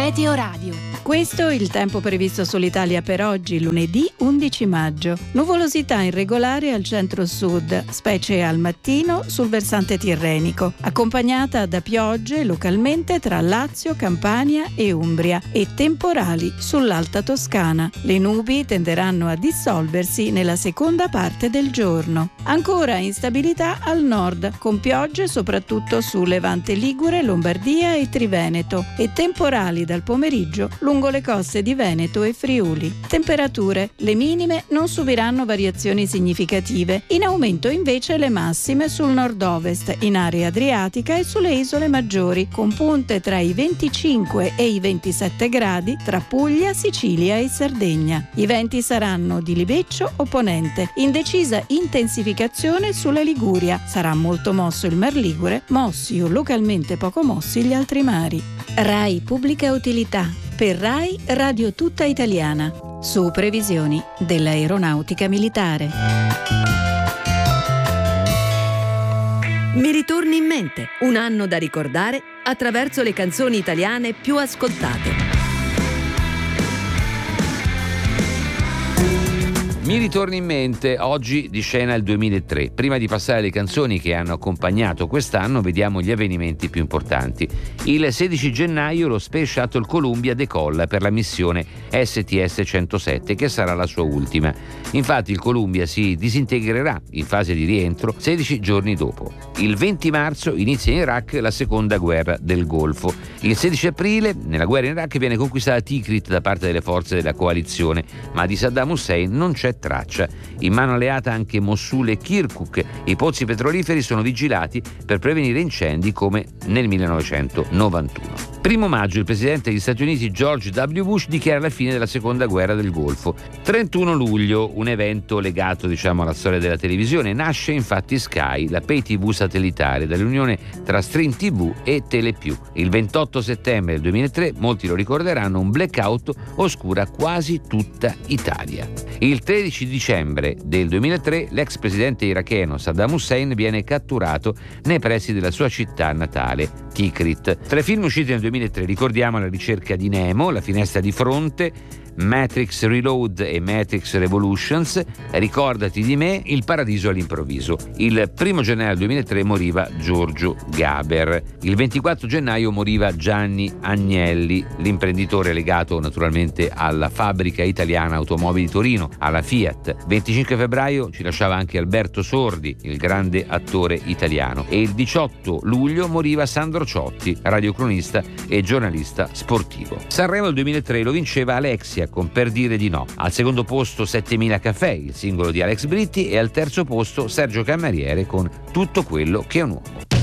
Meteo Radio. Questo è il tempo previsto sull'Italia per oggi, lunedì 11 maggio. Nuvolosità irregolare al centro-sud, specie al mattino sul versante tirrenico, accompagnata da piogge localmente tra Lazio, Campania e Umbria e temporali sull'Alta Toscana. Le nubi tenderanno a dissolversi nella seconda parte del giorno. Ancora instabilità al nord, con piogge soprattutto su Levante Ligure, Lombardia e Triveneto e temporali dal pomeriggio lungo le coste di Veneto e Friuli. Temperature: le minime non subiranno variazioni significative, in aumento invece le massime sul nord-ovest, in area adriatica e sulle isole maggiori, con punte tra i 25 e i 27 gradi tra Puglia, Sicilia e Sardegna. I venti saranno di libeccio o ponente, in decisa intensificazione sulla Liguria. Sarà molto mosso il Mar Ligure, mossi o localmente poco mossi gli altri mari. RAI Pubblica Utilità. Per RAI Radio Tutta Italiana. Su previsioni dell'Aeronautica Militare. Mi ritorni in mente, un anno da ricordare attraverso le canzoni italiane più ascoltate. Mi ritorni in mente, oggi di scena il 2003. Prima di passare alle canzoni che hanno accompagnato quest'anno, vediamo gli avvenimenti più importanti. Il 16 gennaio lo Space Shuttle Columbia decolla per la missione STS-107, che sarà la sua ultima. Infatti il Columbia si disintegrerà in fase di rientro 16 giorni dopo. Il 20 marzo inizia in Iraq la seconda guerra del Golfo. Il 16 aprile, nella guerra in Iraq, viene conquistata Tikrit da parte delle forze della coalizione, ma di Saddam Hussein non c'è traccia. In mano alleata anche Mosul e Kirkuk. I pozzi petroliferi sono vigilati per prevenire incendi come nel 1991. 1 maggio il presidente degli Stati Uniti George W. Bush dichiara la fine della seconda guerra del Golfo. 31 luglio, un evento legato alla storia della televisione. Nasce infatti Sky, la pay TV satellitare, dall'unione tra Stream TV e Telepiù. Il 28 settembre del 2003, molti lo ricorderanno, un blackout oscura quasi tutta Italia. Il 13 dicembre del 2003 l'ex presidente iracheno Saddam Hussein viene catturato nei pressi della sua città natale, Tikrit. Tra i film usciti nel 2003 ricordiamo La ricerca di Nemo, La finestra di fronte, Matrix Reload e Matrix Revolutions, Ricordati di me, Il paradiso all'improvviso. Il 1 gennaio 2003 moriva Giorgio Gaber. Il 24 gennaio moriva Gianni Agnelli, l'imprenditore legato naturalmente alla fabbrica italiana automobili di Torino, alla Fiat. 25 febbraio ci lasciava anche Alberto Sordi, il grande attore italiano. E il 18 luglio moriva Sandro Ciotti, radiocronista e giornalista sportivo. Sanremo il 2003 lo vinceva Alexia con Per dire di no. Al secondo posto 7000 caffè, il singolo di Alex Britti, e al terzo posto Sergio Cameriere con Tutto quello che è un uomo.